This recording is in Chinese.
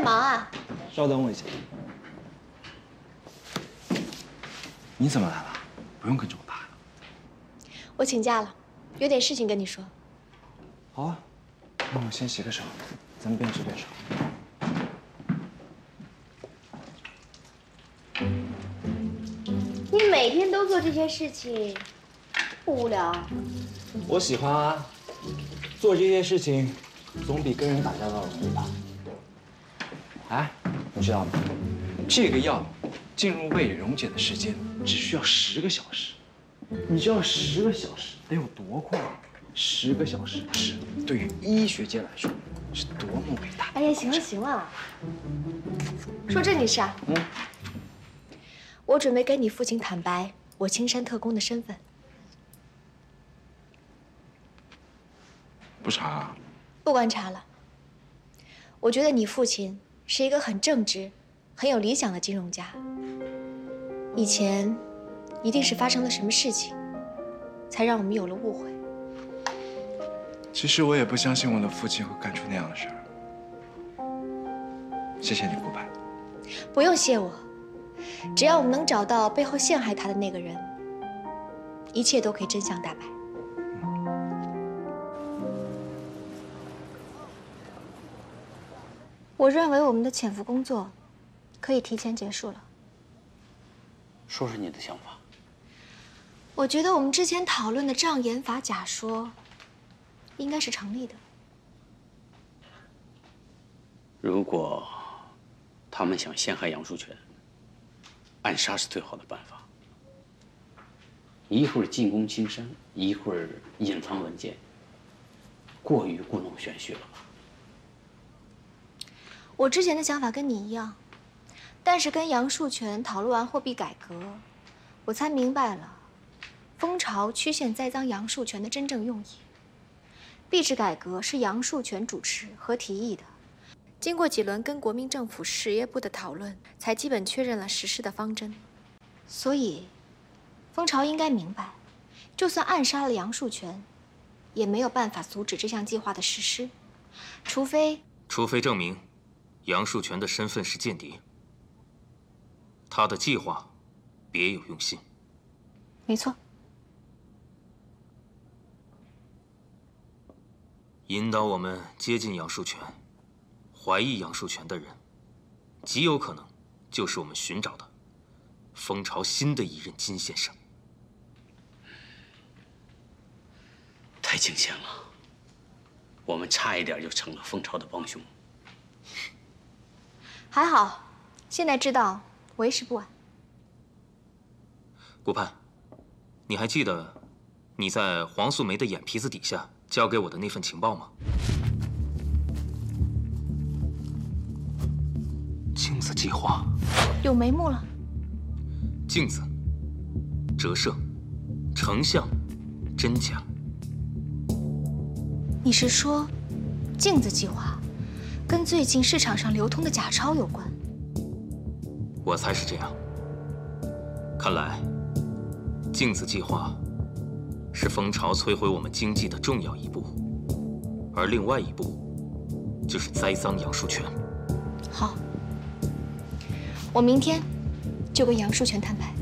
忙啊？ 稍等我一下。你怎么来了？不用跟着我爸了。 我请假了，有点事情跟你说。 好啊，那我先洗个手，咱们边吃边说。 你每天都做这些事情，不无聊？ 我喜欢啊，做这些事情总比跟人打交道容易吧？哎，你知道吗？这个药进入胃溶解的时间只需要10个小时。你知道10个小时得有多快吗？10个小时是对于医学界来说是多么伟大！ 哎呀，行了行了，说正经事啊。我准备跟你父亲坦白我青山特工的身份。 不查啊？ 不管查了。我觉得你父亲是一个很正直、很有理想的金融家。以前一定是发生了什么事情，才让我们有了误会。 其实我也不相信我的父亲会干出那样的事儿。谢谢你，顾白。 不用谢我，只要我们能找到背后陷害他的那个人，一切都可以真相大白。我认为我们的潜伏工作可以提前结束了。 说说你的想法。 我觉得我们之前讨论的障眼法假说，应该是成立的。 如果他们想陷害杨树全，暗杀是最好的办法。一会儿进攻青山，一会儿隐藏文件，过于故弄玄虚了吧？ 我之前的想法跟你一样，但是跟杨树全讨论完货币改革，我才明白了蜂巢曲线栽赃杨树全的真正用意。币制改革是杨树全主持和提议的，经过几轮跟国民政府实业部的讨论，才基本确认了实施的方针。所以，蜂巢应该明白，就算暗杀了杨树全，也没有办法阻止这项计划的实施，除非证明杨树全的身份是间谍，他的计划别有用心。 没错。 引导我们接近杨树全、怀疑杨树全的人，极有可能就是我们寻找的蜂巢新的一任金先生。 太惊险了，我们差一点就成了蜂巢的帮凶。 还好，现在知道为时不晚。 顾盼，你还记得你在黄素梅的眼皮子底下交给我的那份情报吗？镜子计划有眉目了。 镜子、折射、成像、真假。 你是说，镜子计划跟最近市场上流通的假钞有关？ 我猜是这样。看来，镜子计划是蜂巢摧毁我们经济的重要一步，而另外一步就是栽赃杨树全。 好，我明天就跟杨树全摊牌。